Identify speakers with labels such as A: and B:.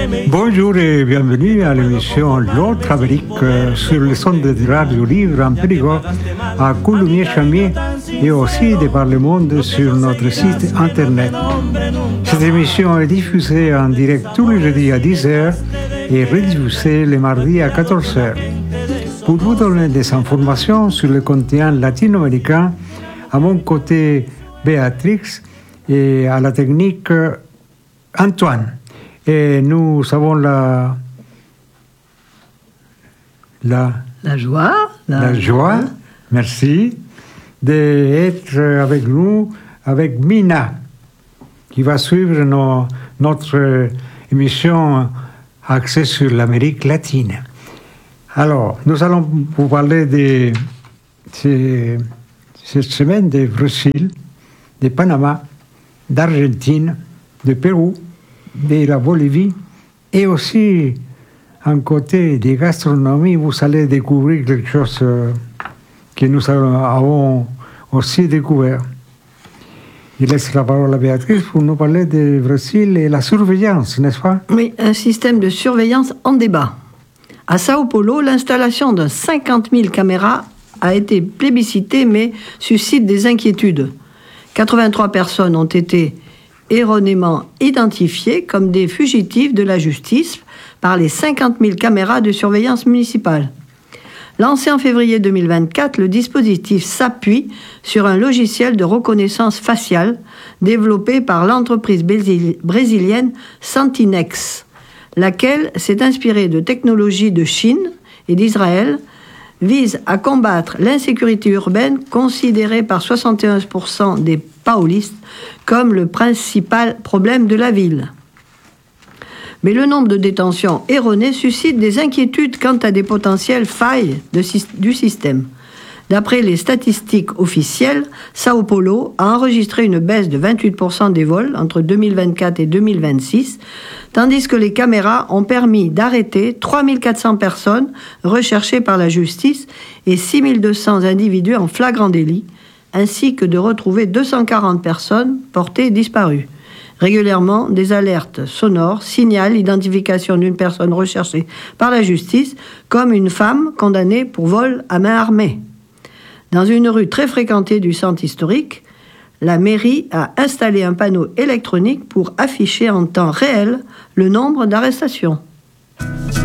A: Bonjour et bienvenue à l'émission L'autre Amérique sur le son de Radio Libre en Périgord à Coulommiers-Chamiers et aussi de par le monde sur notre site internet. Cette émission est diffusée en direct tous les jeudis à 10h et rediffusée les mardis à 14h. Pour vous donner des informations sur le continent latino-américain, à mon côté Béatrix et à la technique Antoine. Et nous avons la joie, merci, d'être avec nous, avec Mina, qui va suivre notre émission axée sur l'Amérique latine. Alors, nous allons vous parler de cette semaine de Brésil, de Panama, d'Argentine, de Pérou, de la Bolivie, et aussi un côté de gastronomie, vous allez découvrir quelque chose que nous avons aussi découvert. Je laisse la parole à Béatrice pour nous parler du Brésil et la surveillance, n'est-ce pas?
B: Oui, un système de surveillance en débat. À Sao Paulo, l'installation de 50 000 caméras a été plébiscitée, mais suscite des inquiétudes. 83 personnes ont été erronément identifiés comme des fugitifs de la justice par les 50 000 caméras de surveillance municipale. Lancé en février 2024, le dispositif s'appuie sur un logiciel de reconnaissance faciale développé par l'entreprise brésilienne Santinex, laquelle s'est inspirée de technologies de Chine et d'Israël, vise à combattre l'insécurité urbaine considérée par 71% des paulistes comme le principal problème de la ville. Mais le nombre de détentions erronées suscite des inquiétudes quant à des potentielles failles du système. D'après les statistiques officielles, Sao Paulo a enregistré une baisse de 28% des vols entre 2024 et 2026, tandis que les caméras ont permis d'arrêter 3400 personnes recherchées par la justice et 6200 individus en flagrant délit, ainsi que de retrouver 240 personnes portées disparues. Régulièrement, des alertes sonores signalent l'identification d'une personne recherchée par la justice comme une femme condamnée pour vol à main armée. Dans une rue très fréquentée du centre historique, la mairie a installé un panneau électronique pour afficher en temps réel le nombre d'arrestations.